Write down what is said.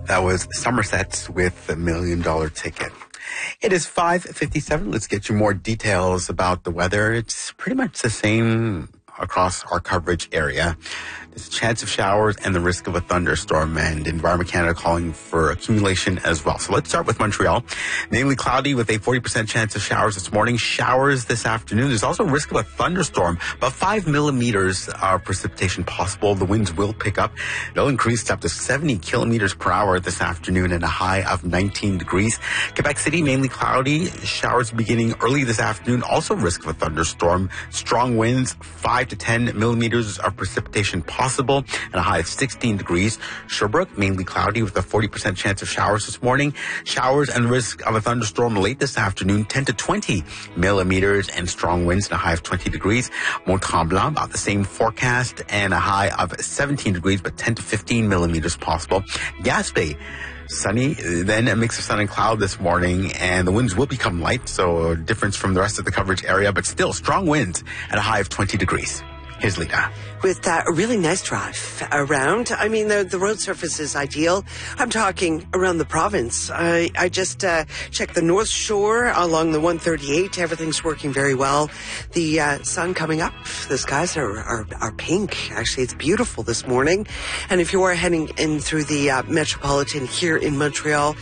That was Somerset with the $1 Million Ticket. It is 5:57. Let's get you more details about the weather. It's pretty much the same across our coverage area. There's a chance of showers and the risk of a thunderstorm, and Environment Canada calling for accumulation as well. So let's start with Montreal. Mainly cloudy with a 40% chance of showers this morning. Showers this afternoon. There's also a risk of a thunderstorm. About 5 millimeters of precipitation possible. The winds will pick up. They'll increase to up to 70 kilometers per hour this afternoon and a high of 19 degrees. Quebec City, mainly cloudy. Showers beginning early this afternoon. Also risk of a thunderstorm. Strong winds, 5 to 10 millimeters of precipitation possible and a high of 16 degrees. Sherbrooke, mainly cloudy with a 40% chance of showers this morning. Showers and the risk of a thunderstorm late this afternoon, 10 to 20 millimeters and strong winds and a high of 20 degrees. Mont-Tremblant, about the same forecast and a high of 17 degrees, but 10 to 15 millimeters possible. Gaspé, sunny, then a mix of sun and cloud this morning, and the winds will become light, so a difference from the rest of the coverage area, but still strong winds at a high of 20 degrees. Here's Lita. With a really nice drive around. I mean, the road surface is ideal. I'm talking around the province. I just checked the North Shore along the 138. Everything's working very well. The sun coming up. The skies are pink. Actually, it's beautiful this morning. And if you are heading in through the metropolitan here in Montreal,